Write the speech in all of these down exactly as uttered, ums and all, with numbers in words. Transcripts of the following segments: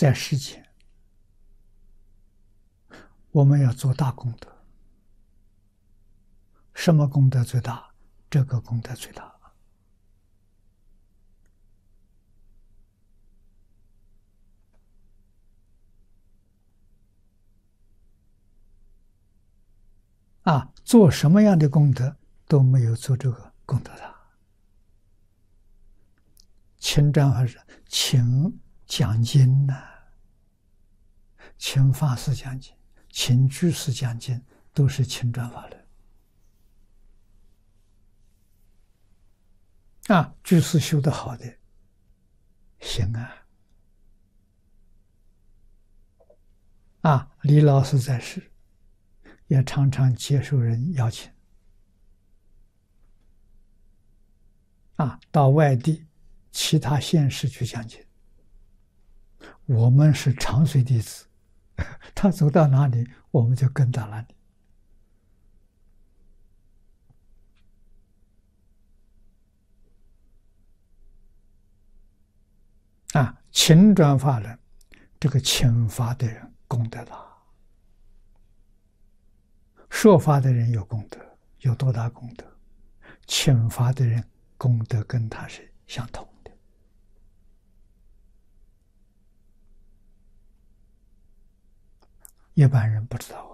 在世间，我们要做大功德。什么功德最大？这个功德最大。啊，做什么样的功德都没有做这个功德大。请张法师，请讲经呐、啊，请法师讲经，请居士讲经，都是请转法轮。啊，居士修得好的，行啊。啊，李老师在世，也常常接受人邀请。啊，到外地、其他县市去讲经。我们是长随弟子，他走到哪里，我们就跟到哪里。啊，请转法轮，这个请法的人功德大，说法的人有功德，有多大功德？请法的人功德跟他是相同的。一般人不知道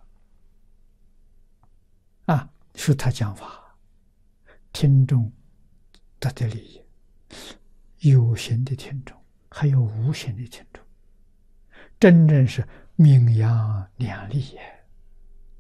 啊。啊，是他讲法，听众得的利益。有形的听众，还有无形的听众，真正是名扬两利也。